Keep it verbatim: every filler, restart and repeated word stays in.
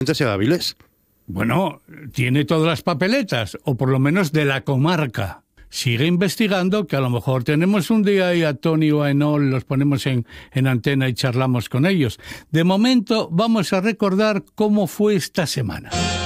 ¿Sea de Avilés? Bueno, tiene todas las papeletas, o por lo menos de la comarca. Sigue investigando, que a lo mejor tenemos un día y a Tony o a Enol los ponemos en, en antena y charlamos con ellos. De momento, vamos a recordar cómo fue esta semana.